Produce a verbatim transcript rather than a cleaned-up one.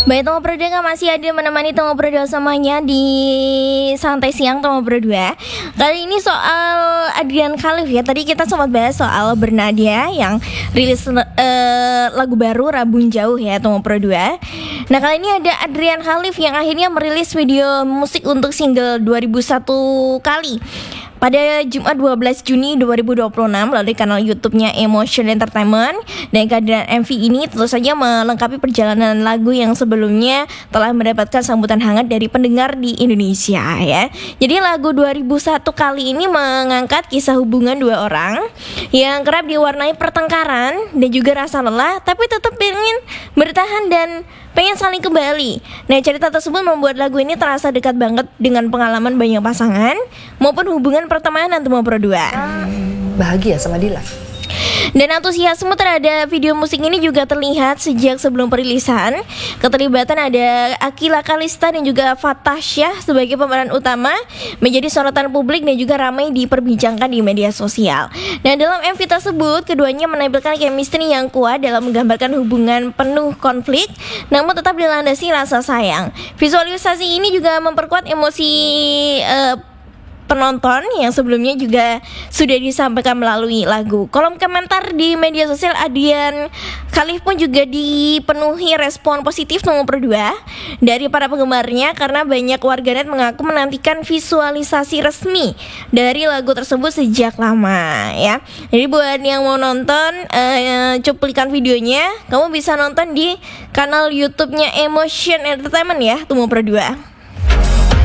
Baik, teman berdua masih ada menemani teman berdua semuanya di santai siang teman berdua. Kali ini soal Adrian Khalif ya. Tadi kita sempat bahas soal Bernadia yang rilis uh, lagu baru Rabun Jauh ya teman berdua. Nah, kali ini ada Adrian Khalif yang akhirnya merilis video musik untuk single dua ribu satu kali pada Jumat dua belas Juni dua ribu dua puluh enam melalui kanal YouTube-nya Emotion Entertainment. Dan kehadiran M V ini tentu saja melengkapi perjalanan lagu yang sebelumnya telah mendapatkan sambutan hangat dari pendengar di Indonesia ya. Jadi lagu dua ribu satu kali ini mengangkat kisah hubungan dua orang yang kerap diwarnai pertengkaran dan juga rasa lelah, tapi tetap ingin bertahan dan pengen saling kembali. Nah, cerita tersebut membuat lagu ini terasa dekat banget dengan pengalaman banyak pasangan maupun hubungan pertemanan teman berdua. Bahagia sama Dila. Dan antusiasme terhadap video musik ini juga terlihat sejak sebelum perilisan. Keterlibatan ada Akila Kalista dan juga Fatasya sebagai pemeran utama menjadi sorotan publik dan juga ramai diperbincangkan di media sosial. Dan dalam M V tersebut, keduanya menampilkan chemistry yang kuat dalam menggambarkan hubungan penuh konflik namun tetap dilandasi rasa sayang. Visualisasi ini juga memperkuat emosi uh, penonton yang sebelumnya juga sudah disampaikan melalui lagu. Kolom komentar di media sosial Adrian Khalif pun juga dipenuhi respon positif nomor berdua dari para penggemarnya karena banyak warganet mengaku menantikan visualisasi resmi dari lagu tersebut sejak lama ya. Jadi buat yang mau nonton uh, cuplikan videonya, kamu bisa nonton di kanal YouTube-nya Emotion Entertainment ya, nomor berdua.